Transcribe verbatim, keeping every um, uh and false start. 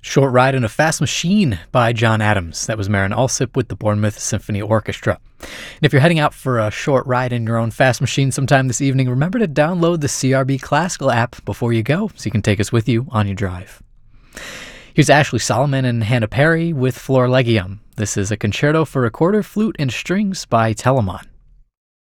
Short Ride in a Fast Machine by John Adams. That was Marin Alsip with the Bournemouth Symphony Orchestra. And if you're heading out for a short ride in your own fast machine sometime this evening, remember to download the C R B Classical app before you go so you can take us with you on your drive. Here's Ashley Solomon and Hannah Perry with Florilegium. This is a concerto for recorder, flute, and strings by Telemann.